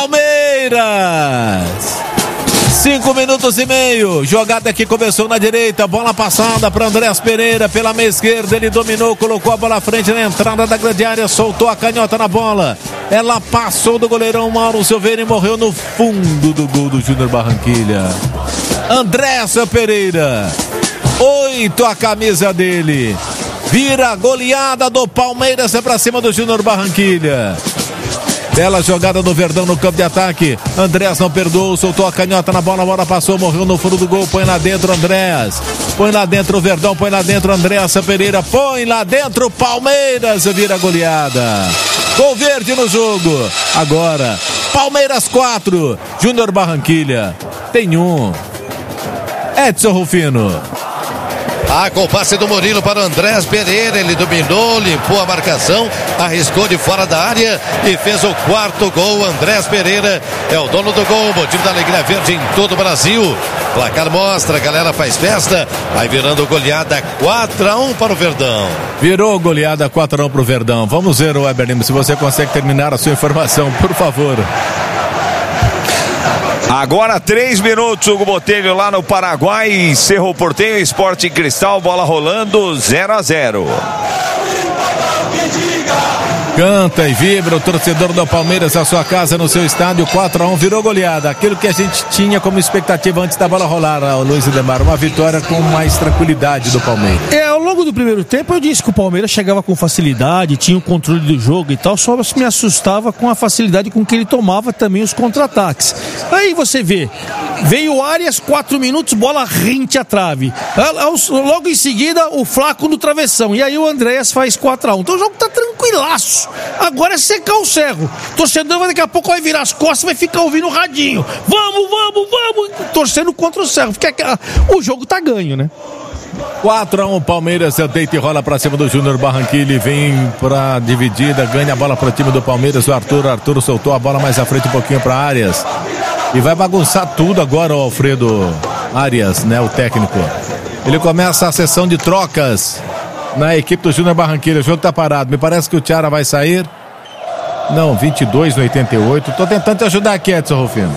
Palmeiras. 5 minutos e meio, jogada que começou na direita, bola passada para Andrés Pereira pela meia esquerda, ele dominou, colocou a bola à frente na entrada da grande área, soltou a canhota na bola, ela passou do goleirão Mauro Silveira e morreu no fundo do gol do Júnior Barranquilla. Andrés Pereira, 8 a camisa dele, vira goleada do Palmeiras, é pra cima do Júnior Barranquilla. Bela jogada do Verdão no campo de ataque. Andrés não perdoou, soltou a canhota na bola, a bola passou, morreu no fundo do gol. Põe lá dentro, Andrés. Põe lá dentro o Verdão, põe lá dentro Andrés Pereira. Põe lá dentro o Palmeiras, vira goleada. Gol verde no jogo. Agora, Palmeiras 4, Júnior Barranquilla tem 1. Edson Rufino. Com o passe do Murilo para o Andrés Pereira, ele dominou, limpou a marcação, arriscou de fora da área e fez o 4º gol. Andrés Pereira é o dono do gol, motivo da alegria verde em todo o Brasil. Placar mostra, a galera faz festa, vai virando goleada 4-1 para o Verdão. Virou goleada 4-1 para o Verdão. Vamos ver, o Weber Lima, se você consegue terminar a sua informação, por favor. Agora 3 minutos, Hugo Botelho lá no Paraguai, Cerro Porteño, Sporting Cristal, bola rolando, 0-0. Canta e vibra o torcedor do Palmeiras, a sua casa, no seu estádio, 4-1, virou goleada. Aquilo que a gente tinha como expectativa antes da bola rolar, o Luiz Ademar, uma vitória com mais tranquilidade do Palmeiras. Ao longo do primeiro tempo eu disse que o Palmeiras chegava com facilidade, tinha o controle do jogo e tal, só me assustava com a facilidade com que ele tomava também os contra-ataques. Aí você vê, veio o Arias, 4 minutos, bola rente à trave. Logo em seguida, o Flaco no travessão. E aí o Andrés faz 4-1. Então o jogo tá tranquilaço. Agora é secar o Cerro. O torcedor daqui a pouco vai virar as costas e vai ficar ouvindo o radinho. Vamos, torcendo contra o Cerro. Porque o jogo tá ganho, né? 4-1, Palmeiras deita e rola pra cima do Júnior Barranquilla, vem pra dividida, ganha a bola pro time do Palmeiras. O Arthur soltou a bola mais à frente um pouquinho pra Arias. E vai bagunçar tudo agora o Alfredo Arias, né, o técnico. Ele começa a sessão de trocas na equipe do Júnior Barranquilla. O jogo tá parado, me parece que o Thiara vai sair. Não, 22 no 88. Tô tentando te ajudar aqui, Edson Rufino.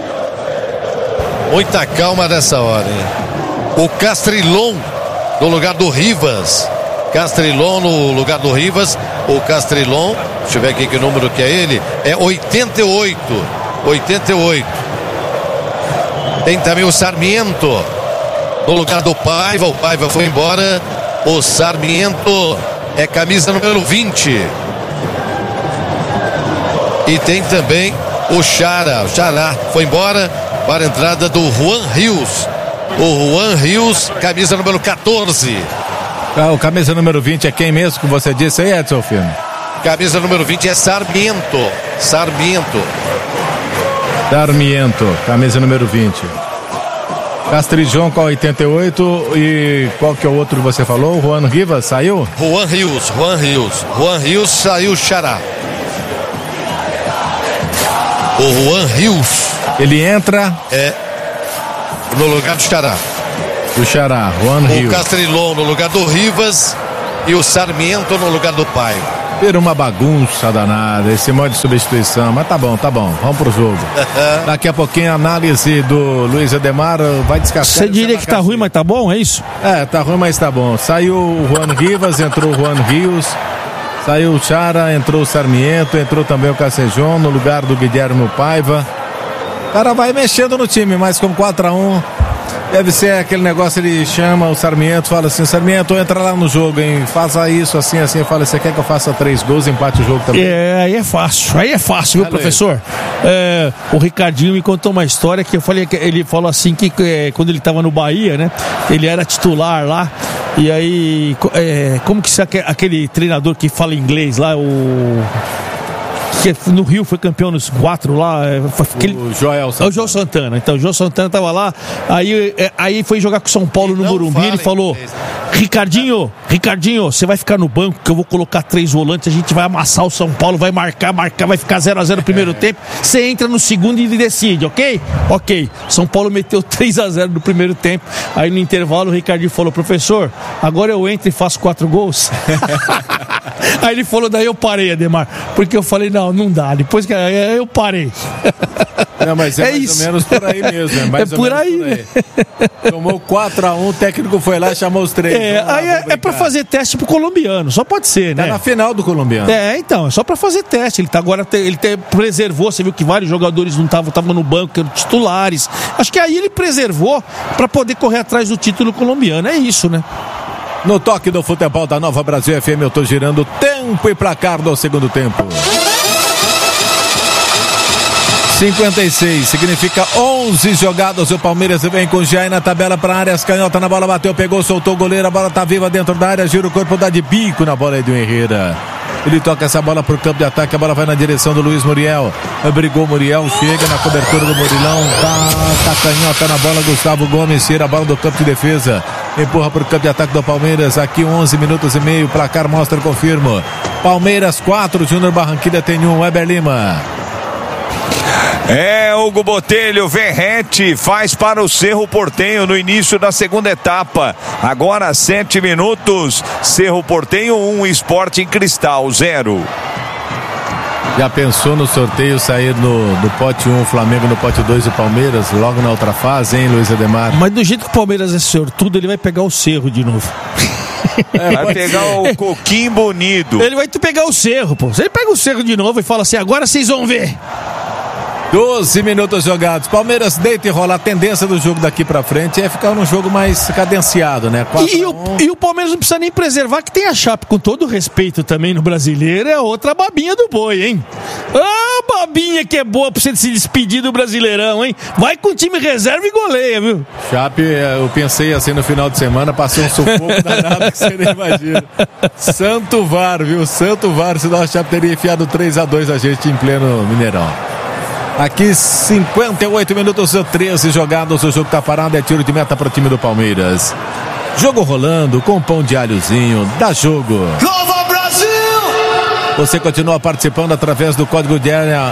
Muita calma nessa hora, hein? O Castrilon no lugar do Rivas. Castrilon no lugar do Rivas. O Castrilon, deixa eu ver aqui que número que é ele. É 88. Tem também o Sarmiento no lugar do Paiva. O Paiva foi embora. O Sarmiento é camisa número 20. E tem também o Chara. O Chará foi embora para a entrada do Juan Rios. O Juan Rios, camisa número 14. O camisa número 20 é quem mesmo que você disse aí, Edson Filho? Camisa número 20 é Sarmiento, camisa número 20. Castrijon com 88. E qual que é o outro que você falou? Juan Rivas saiu? Juan Rios saiu, Xará. O Juan Rios. Ele entra no lugar do Xará. O Xará, Juan Rios. O Castrilon no lugar do Rivas e o Sarmiento no lugar do Pai. Vira uma bagunça danada esse modo de substituição, mas tá bom, vamos pro jogo. Daqui a pouquinho a análise do Luiz Ademar vai descascar. Você diria que tá ruim, mas tá bom, é isso? Tá ruim, mas tá bom. Saiu o Juan Rivas, entrou o Juan Rios, saiu o Chara, entrou o Sarmiento, entrou também o Cacejon no lugar do Guilherme Paiva. O cara vai mexendo no time, mas com 4-1 deve ser aquele negócio, ele chama o Sarmiento, fala assim: Sarmiento, entra lá no jogo, hein? Faça isso, assim, fala, você quer que eu faça 3 gols, empate o jogo também? Aí é fácil, viu, professor? O Ricardinho me contou uma história que eu falei, que ele falou assim que quando ele estava no Bahia, né? Ele era titular lá, e aí, como que aquele treinador que fala inglês lá, que no Rio foi campeão nos 4 lá, o Joel Santana. O Joel Santana. Então o Joel Santana tava lá, aí foi jogar com o São Paulo no Morumbi, ele falou: Ricardinho, você vai ficar no banco que eu vou colocar 3 volantes, a gente vai amassar o São Paulo, vai marcar, vai ficar 0-0 no primeiro tempo, você entra no segundo e decide, ok? São Paulo meteu 3-0 no primeiro tempo, aí no intervalo o Ricardinho falou: professor, agora eu entro e faço 4 gols. Aí ele falou, daí eu parei, Ademar, porque eu falei, não dá, depois que eu parei. Não, mas é mais isso. ou menos por aí mesmo. É, mais é por aí. Tomou 4-1, o técnico foi lá e chamou os 3. Aí é pra fazer teste pro colombiano, só pode ser, né? Tá na final do colombiano. Então, é só pra fazer teste. Ele tá agora, preservou, você viu que vários jogadores não estavam no banco, que eram titulares. Acho que aí ele preservou pra poder correr atrás do título colombiano. É isso, né? No toque do futebol da Nova Brasil FM, eu tô girando tempo e placar do segundo tempo. 56, significa 11 jogadas. O Palmeiras vem com o Jair na tabela para a área. Canhota na bola, bateu, pegou, soltou o goleiro. A bola tá viva dentro da área. Gira o corpo, dá de bico na bola aí do Herrera. Ele toca essa bola pro campo de ataque. A bola vai na direção do Luiz Muriel. Brigou Muriel, chega na cobertura do Murilão. Tá canhota na bola. Gustavo Gomes tira a bola do campo de defesa. Empurra pro campo de ataque do Palmeiras. Aqui 11 minutos e meio. Placar mostra, confirmo. Palmeiras 4, Júnior Barranquilla tem 1. Weber Lima. Hugo Botelho, Verrete faz para o Cerro Porteño no início da segunda etapa. Agora 7 minutos. Cerro Porteño 1, Sporting Cristal 0. Já pensou no sorteio sair no pote 1 o Flamengo, no pote 2 o Palmeiras, logo na outra fase, hein, Luiz Ademar? Mas do jeito que o Palmeiras é sortudo, ele vai pegar o Cerro de novo. Vai pegar o Coquinho Bonito. Ele vai pegar o Cerro, pô. Ele pega o Cerro de novo e fala assim, agora vocês vão ver. 12 minutos jogados. Palmeiras deita e rola. A tendência do jogo daqui pra frente é ficar num jogo mais cadenciado, né? E o Palmeiras não precisa nem preservar, que tem a Chape, com todo respeito também no Brasileiro, é outra babinha do boi, hein? Ah, babinha que é boa pra você se despedir do Brasileirão, hein? Vai com o time reserva e goleia, viu? Chape, eu pensei assim no final de semana, passei um sufoco danado que você nem imagina. Santo VAR, viu? Santo VAR, senão a Chape teria enfiado 3-2 a gente em pleno Mineirão. Aqui 58 minutos, 13 jogados, o jogo tá parado, é tiro de meta para o time do Palmeiras. Jogo rolando, com pão de alhozinho, dá jogo. Nova Brasil! Você continua participando através do código de área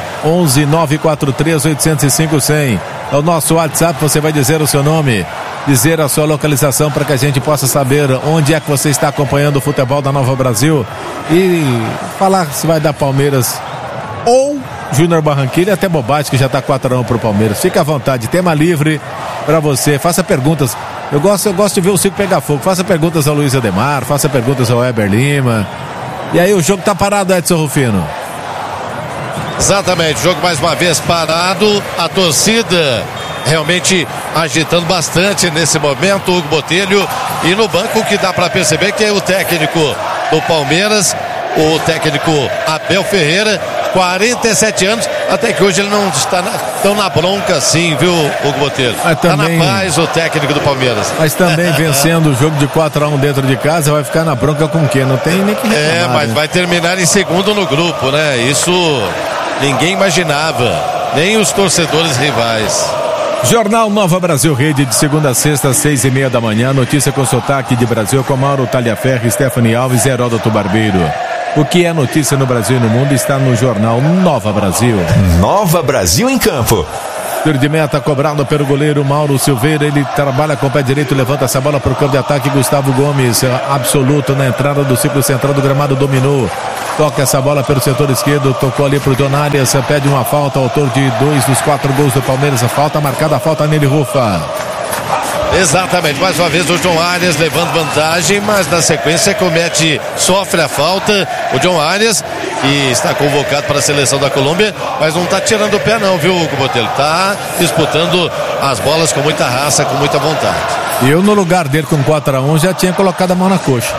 11-943-805-100. É o nosso WhatsApp, você vai dizer o seu nome, dizer a sua localização para que a gente possa saber onde é que você está acompanhando o futebol da Nova Brasil e falar se vai dar Palmeiras ou Júnior Barranquilla, até bobagem que já está 4-1 pro Palmeiras. Fica à vontade, tema livre para você. Faça perguntas. Eu gosto de ver o circo pegar fogo. Faça perguntas ao Luiz Ademar, faça perguntas ao Weber Lima. E aí o jogo tá parado, Edson Rufino. Exatamente, o jogo mais uma vez parado. A torcida realmente agitando bastante nesse momento. O Hugo Botelho, e no banco o que dá para perceber que é o técnico do Palmeiras, o técnico Abel Ferreira, 47 anos, até que hoje ele não está tão na bronca assim, viu, Hugo Botelho? Está na paz o técnico do Palmeiras. Mas também vencendo o jogo de 4-1 dentro de casa, vai ficar na bronca com o quê? Não tem nem que reclamar, mas né? Vai terminar em segundo no grupo, né? Isso ninguém imaginava, nem os torcedores rivais. Jornal Nova Brasil Rede, de segunda a sexta, às 6:30 da manhã. Notícia com sotaque de Brasil, com Mauro Talhaferri, Stephanie Alves e Heródoto Barbeiro. O que é notícia no Brasil e no mundo está no Jornal Nova Brasil. Nova Brasil em campo. Tiro de meta cobrado pelo goleiro Mauro Silveira. Ele trabalha com o pé direito, levanta essa bola para o campo de ataque. Gustavo Gomes, absoluto na entrada do círculo central do gramado, dominou. Toca essa bola pelo setor esquerdo, tocou ali pro John Arias, pede uma falta, autor de 2 dos 4 gols do Palmeiras. A falta marcada, a falta nele, Rufa. Exatamente, mais uma vez o John Arias levando vantagem, mas na sequência sofre a falta. O John Arias, que está convocado para a seleção da Colômbia, mas não está tirando o pé não, viu, Hugo Botelho? Está disputando as bolas com muita raça, com muita vontade. Eu, no lugar dele com 4-1, já tinha colocado a mão na coxa.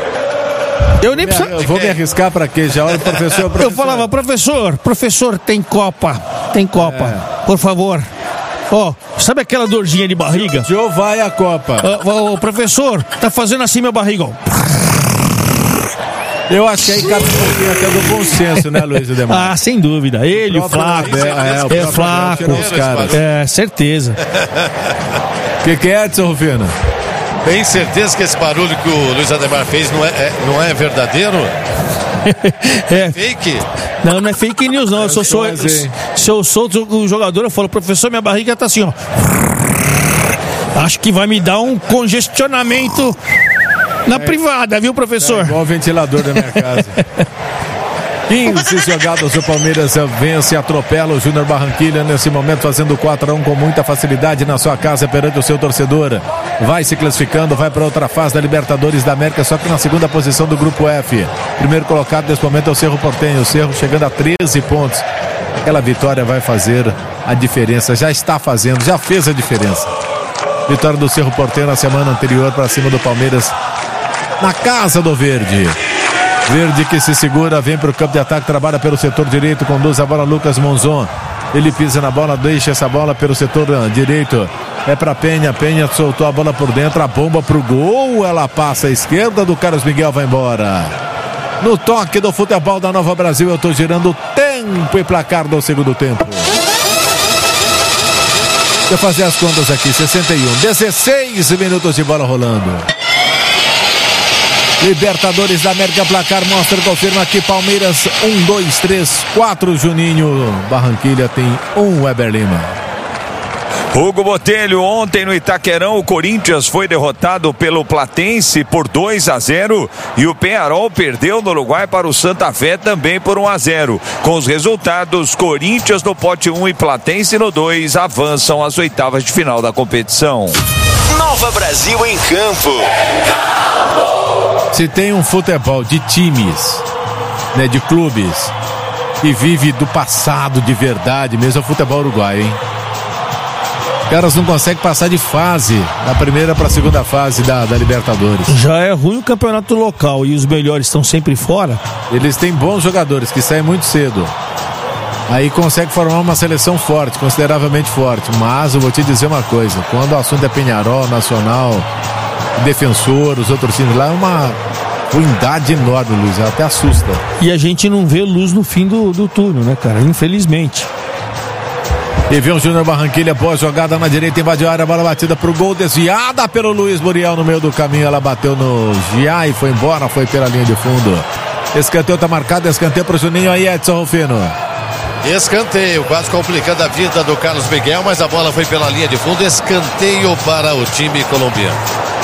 Eu vou me arriscar para quê? Já olha, professor. Eu falava, professor, tem Copa, por favor. Sabe aquela dorzinha de barriga? Joe vai à Copa. Professor, tá fazendo assim minha barriga. Eu acho que aí cabe um pouquinho até do bom senso, né, Luiz Ademar? Ah, sem dúvida. Ele, o Flaco. É Flaco. Os caras. É, certeza. O que é, Edson Rufino? Tem certeza que esse barulho que o Luiz Ademar fez não é verdadeiro? É fake? Não é fake news, não. Se eu sou o jogador, eu falo, professor, minha barriga tá assim, ó. Acho que vai me dar um congestionamento. Na privada, viu, professor? Igual o ventilador da minha casa. 15 jogadas, o Palmeiras vence e atropela o Júnior Barranquilla nesse momento, fazendo 4-1 com muita facilidade na sua casa perante o seu torcedor. Vai se classificando, vai para outra fase da Libertadores da América, só que na segunda posição do Grupo F. Primeiro colocado nesse momento é o Cerro Porteño, o Cerro chegando a 13 pontos. Aquela vitória vai fazer a diferença, já está fazendo, já fez a diferença. Vitória do Cerro Porteño na semana anterior para cima do Palmeiras na casa do Verde. Verde que se segura, vem para o campo de ataque, trabalha pelo setor direito, conduz a bola Lucas Monzon. Ele pisa na bola, deixa essa bola pelo setor direito. É para Penha, Penha soltou a bola por dentro, a bomba pro gol, ela passa à esquerda do Carlos Miguel, vai embora. No toque do futebol da Nova Brasil, eu estou girando o tempo e placar do segundo tempo. Deixa eu fazer as contas aqui, 16 minutos de bola rolando. Libertadores da América, placar mostra, confirma aqui, Palmeiras 1, 2, 3, 4, Juninho. Barranquilla tem 1, Weber Lima. Hugo Botelho, ontem no Itaquerão o Corinthians foi derrotado pelo Platense por 2-0 e o Peñarol perdeu no Uruguai para o Santa Fé também por 1-0. Com os resultados, Corinthians no pote 1 e Platense no 2 avançam às oitavas de final da competição. Nova Brasil em campo. Se tem um futebol de times, né, de clubes, que vive do passado de verdade mesmo, é o futebol uruguaio, hein? Os caras não conseguem passar de fase, da primeira para a segunda fase da Libertadores. Já é ruim o campeonato local e os melhores estão sempre fora. Eles têm bons jogadores que saem muito cedo. Aí consegue formar uma seleção forte, consideravelmente forte. Mas eu vou te dizer uma coisa, quando o assunto é Peñarol, Nacional, Defensor, os outros times lá, é uma ruindade enorme, Luiz, até assusta. E a gente não vê luz no fim do túnel, né, cara? Infelizmente. E vem o Júnior Barranquilla, boa jogada na direita, invadiu a área, bola batida pro gol, desviada pelo Luiz Muriel no meio do caminho, ela bateu no Gia e foi embora, foi pela linha de fundo. Escanteio tá marcado, escanteio pro Juninho, aí Edson Rufino. Escanteio, quase complicando a vida do Carlos Miguel, mas a bola foi pela linha de fundo, escanteio para o time colombiano.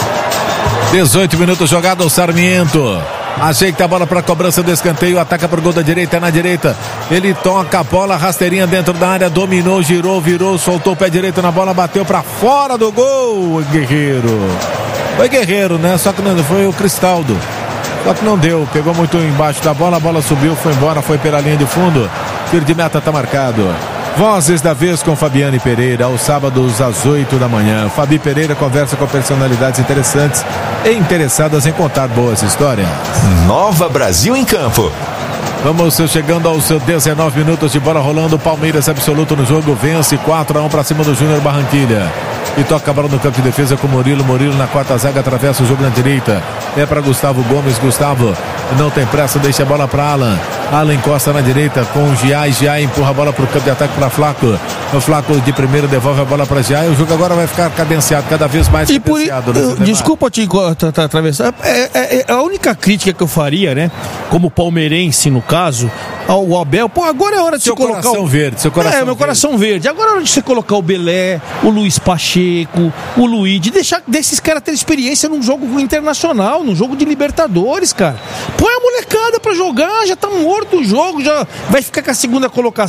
18 minutos jogado, o Sarmiento ajeita a bola para a cobrança do escanteio, ataca para o gol da direita, na direita ele toca a bola, rasteirinha dentro da área, dominou, girou, virou, soltou o pé direito na bola, bateu para fora do gol. Guerreiro, foi Guerreiro, né? Só que não foi o Cristaldo, só que não deu, pegou muito embaixo da bola, a bola subiu, foi embora, foi pela linha de fundo. Tiro de meta está marcado. Vozes da vez com Fabiane Pereira, aos sábados às 8 da manhã. Fabi Pereira conversa com personalidades interessantes e interessadas em contar boas histórias. Nova Brasil em campo. Vamos chegando aos 19 minutos de bola rolando. Palmeiras absoluto no jogo, vence 4-1 para cima do Júnior Barranquilla. E toca a bola no campo de defesa com Murilo. Murilo na quarta zaga, atravessa o jogo na direita. É para Gustavo Gomes. Gustavo não tem pressa, deixa a bola para Alan. Alan encosta na direita com o Giai. Giai empurra a bola para o campo de ataque para Flaco. O Flaco de primeiro devolve a bola para Giai. O jogo agora vai ficar cadenciado, cada vez mais cadenciado. Desculpa te atravessar. É a única crítica que eu faria, né? Como palmeirense, no caso, ao Abel. Pô, agora é hora de seu você colocar coração verde. Seu coração meu coração verde. Agora é hora de você colocar o Belé, o Luiz Pacheco, o Luigi, deixar desses caras terem experiência num jogo internacional, num jogo de Libertadores, cara. Põe a molecada pra jogar, já tá morto o jogo, já vai ficar com a segunda colocação.